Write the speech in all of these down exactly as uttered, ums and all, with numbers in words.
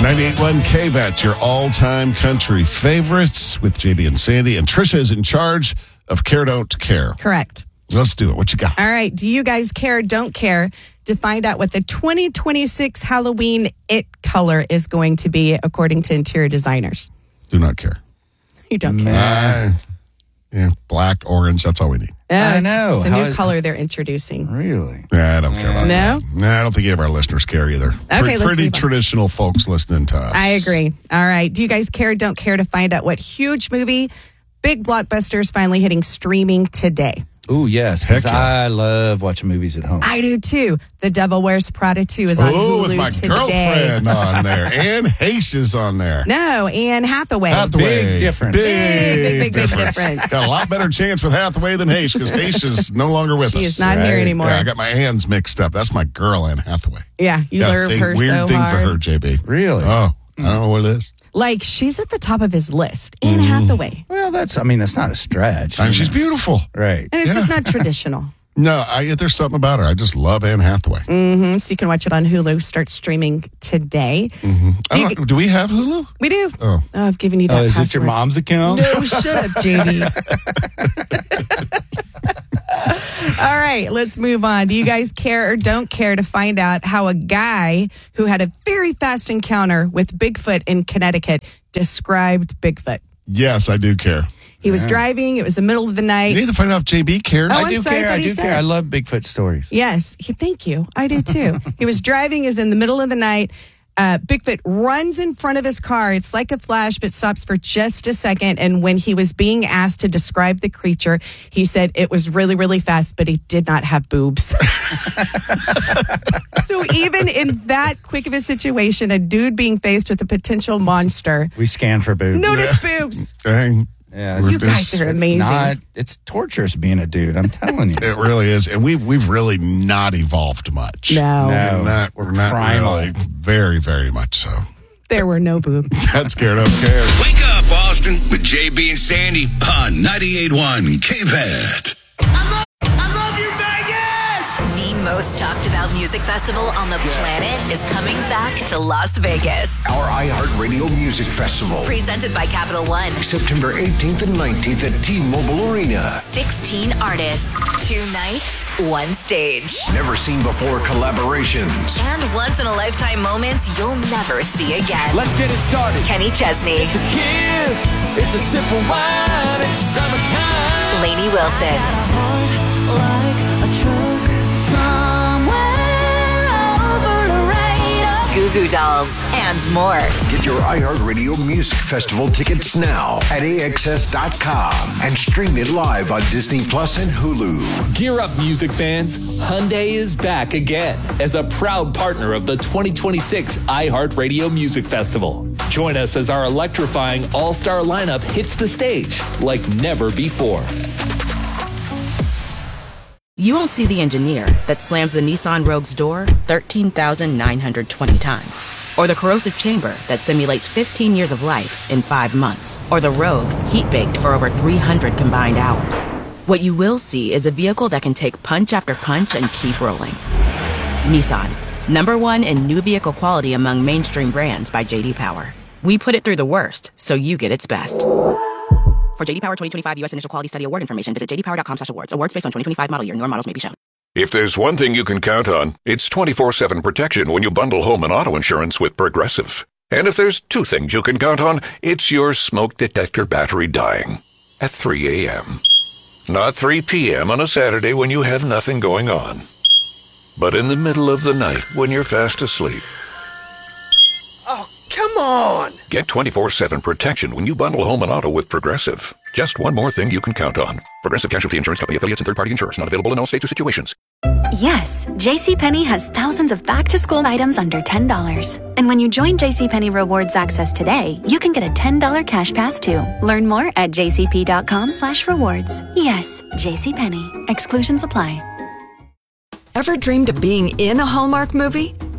ninety-eight point one K V A T, your all-time country favorites with J B and Sandy. And Trisha is in charge of Care Don't Care. Correct. Let's do it. What you got? All right. Do you guys care or don't care to find out what the twenty twenty-six Halloween it color is going to be according to interior designers? Do not care. You don't care. Uh, yeah, black, orange, that's all we need. Uh, I know. It's a How new is- color they're introducing. Really? Nah, I don't care about No? that. Nah, I don't think any of our listeners care either. Okay, Pretty, let's pretty move on. traditional folks listening to us. I agree. All right. Do you guys care or don't care to find out what huge movie, big blockbusters finally hitting streaming today? Ooh, yes. Because Heck yeah. I love watching movies at home. I do too. The Devil Wears Prada two is on Oh, Hulu with my today. girlfriend on there. Anne Heche is on there. No, Anne Hathaway. Hathaway. Big difference. Big, big, big, big difference. Got a lot better chance with Hathaway than Heche because Heche is no longer with She us. is not here Right. anymore. Yeah, I got my hands mixed up. That's my girl, Anne Hathaway. Yeah, you Got a love thing- her weird so thing hard. for her, J B. Really? Oh, I don't know what it is. Like, she's at the top of his list. Anne Mm. Hathaway. Well, that's, I mean, that's not a stretch. I mean, she's beautiful. Right. And it's just not traditional. No, I, there's something about her. I just love Anne Hathaway. Mm-hmm. So you can watch it on Hulu. Start streaming today. I don't, do we have Hulu? We do. Oh. Oh, I've given you that Oh, is password. it your mom's account? No, shut up, J B. All right, let's move on. Do you guys care or don't care to find out how a guy who had a very fast encounter with Bigfoot in Connecticut described Bigfoot? Yes, I do care. He was driving. It was the middle of the You night. need to find out if J B cares. Oh, I I'm do sorry, I care. thought I he do said. care. I love Bigfoot stories. Yes, he, thank you. I do too. He was driving, is in the middle of the night. Uh, Bigfoot runs in front of his car. It's like a flash, but stops for just a second. And when he was being asked to describe the creature, he said it was really, really fast, but he did not have boobs. So even in that quick of a situation, a dude being faced with a potential monster, We scan for boobs. notice boobs. Dang. Yeah, We're You guys just- are It's amazing. not, it's torturous being a dude. I'm telling you. It really is. And we've, we've really not evolved much. No, No. We're not, we're not primal. really. Very, very much so. there were no boobs. That's Care Don't Care. Wake up, Austin, with J B and Sandy on ninety-eight point one K V A T. The most talked about music festival on the planet is coming back to Las Vegas. Our iHeartRadio Music Festival. Presented by Capital One. September eighteenth and nineteenth at T-Mobile Arena. sixteen artists, two nights, one stage. Never seen before collaborations. And once in a lifetime moments you'll never see again. Let's get it started. Kenny Chesney, It's a kiss. It's a sip of wine. It's summertime. Lainey Wilson, Goo Goo Dolls, and more. Get your iHeartRadio Music Festival tickets now at A X S dot com and stream it live on Disney Plus and Hulu. Gear up, music fans. Hyundai is back again as a proud partner of the twenty twenty-six iHeartRadio Music Festival. Join us as our electrifying all-star lineup hits the stage like never before. You won't see the engineer that slams the Nissan Rogue's door thirteen thousand nine hundred twenty times. Or the corrosive chamber that simulates fifteen years of life in five months. Or the Rogue heat-baked for over three hundred combined hours. What you will see is a vehicle that can take punch after punch and keep rolling. Nissan, number one in new vehicle quality among mainstream brands by J D Power. We put it through the worst, so you get its best. For J D Power twenty twenty-five U S Initial Quality Study Award information, visit j d power dot com slash awards. Awards based on twenty twenty-five model year. Newer models may be shown. If there's one thing you can count on, it's twenty-four seven protection when you bundle home and auto insurance with Progressive. And if there's two things you can count on, it's your smoke detector battery dying at three a.m. Not three p.m. on a Saturday when you have nothing going on, but in the middle of the night when you're fast asleep. Oh, come on! Get twenty-four seven protection when you bundle home and auto with Progressive. Just one more thing you can count on. Progressive Casualty Insurance Company affiliates and third-party insurers. Not available in all states or situations. Yes, JCPenney has thousands of back-to-school items under ten dollars. And when you join JCPenney Rewards Access today, you can get a ten dollars cash pass too. Learn more at j c p dot com slash rewards. Yes, JCPenney. Exclusions apply. Ever dreamed of being in a Hallmark movie?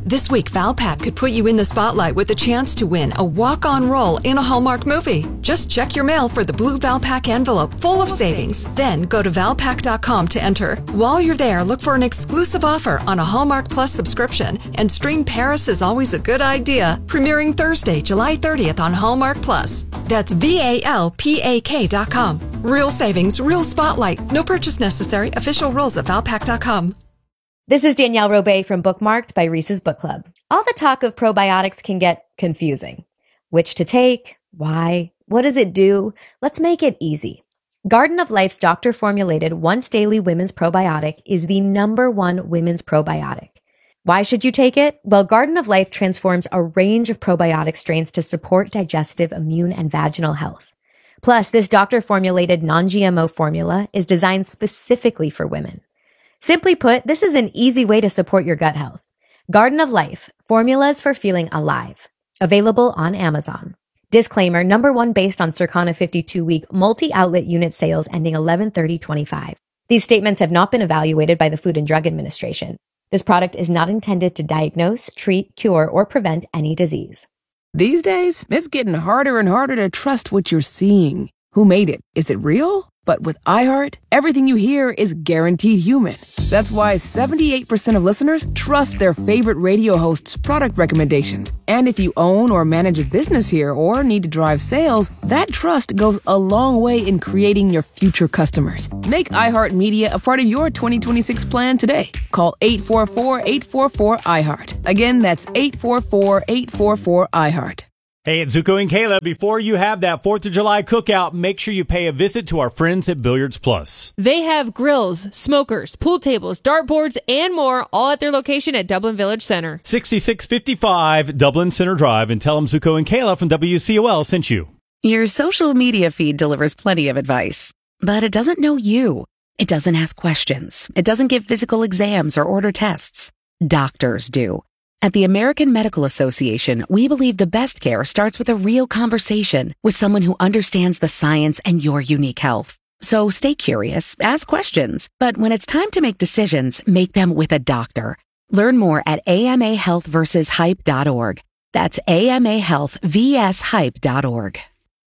This week, Valpak could put you in the spotlight with the chance to win a walk-on role in a Hallmark movie. Just check your mail for the blue Valpak envelope full of savings. Then go to valpak dot com to enter. While you're there, look for an exclusive offer on a Hallmark Plus subscription and stream Paris is Always a Good Idea, premiering Thursday, July thirtieth on Hallmark Plus. That's V A L P A K dot com. Real savings, real spotlight. No purchase necessary. Official rules at valpak dot com. This is Danielle Robay from Bookmarked by Reese's Book Club. All the talk of probiotics can get confusing. Which to take? Why? What does it do? Let's make it easy. Garden of Life's doctor-formulated once-daily women's probiotic is the number one women's probiotic. Why should you take it? Well, Garden of Life transforms a range of probiotic strains to support digestive, immune, and vaginal health. Plus, this doctor-formulated non-G M O formula is designed specifically for women. Simply put, this is an easy way to support your gut health. Garden of Life, formulas for feeling alive. Available on Amazon. Disclaimer, number one based on Circana fifty-two week multi-outlet unit sales ending eleven thirty twenty-five. These statements have not been evaluated by the Food and Drug Administration. This product is not intended to diagnose, treat, cure, or prevent any disease. These days, it's getting harder and harder to trust what you're seeing. Who made it? Is it real? But with iHeart, everything you hear is guaranteed human. That's why seventy-eight percent of listeners trust their favorite radio hosts' product recommendations. And if you own or manage a business here or need to drive sales, that trust goes a long way in creating your future customers. Make iHeartMedia a part of your twenty twenty-six plan today. Call eight four four, eight four four, iHeart. Again, that's eight four four, eight four four, iHeart. Hey, it's Zuko and Kayla. Before you have that fourth of July cookout, make sure you pay a visit to our friends at Billiards Plus. They have grills, smokers, pool tables, dartboards, and more, all at their location at Dublin Village Center. sixty-six fifty-five Dublin Center Drive, and tell them Zuko and Kayla from W C O L sent you. Your social media feed delivers plenty of advice, but it doesn't know you. It doesn't ask questions. It doesn't give physical exams or order tests. Doctors do. At the American Medical Association, we believe the best care starts with a real conversation with someone who understands the science and your unique health. So stay curious, ask questions, but when it's time to make decisions, make them with a doctor. Learn more at A M A health versus hype dot org. That's A M A health versus hype dot org.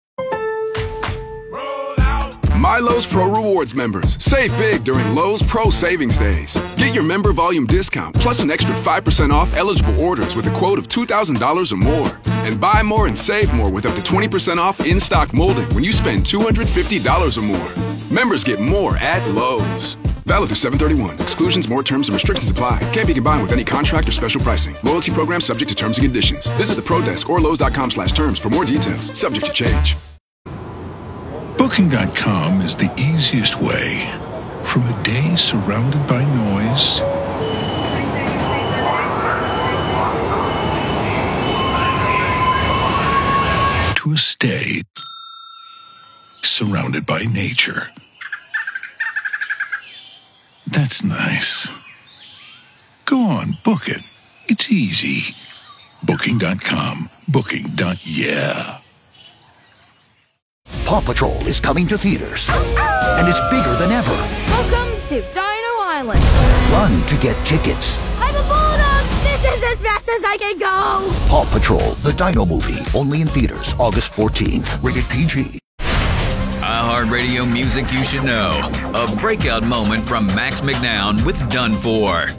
My Lowe's Pro Rewards members, save big during Lowe's Pro Savings Days. Get your member volume discount plus an extra five percent off eligible orders with a quote of two thousand dollars or more. And buy more and save more with up to twenty percent off in-stock molding when you spend two hundred fifty dollars or more. Members get more at Lowe's. Valid through seven thirty-one. Exclusions, more terms, and restrictions apply. Can't be combined with any contract or special pricing. Loyalty program subject to terms and conditions. Visit the Pro Desk or Lowe's dot com slash terms for more details. Subject to change. Booking dot com is the easiest way. From a day surrounded by noise to a stay surrounded by nature. That's nice. Go on, book it. It's easy. Booking dot com. Booking. Yeah. Paw Patrol is coming to theaters, and it's bigger than ever. Welcome to Dino Island. Run to get tickets. I'm a bulldog. This is as fast as I can go. Paw Patrol, the Dino movie, only in theaters August fourteenth. Rated P G. iHeartRadio music you should know. A breakout moment from Max McNown with Done For.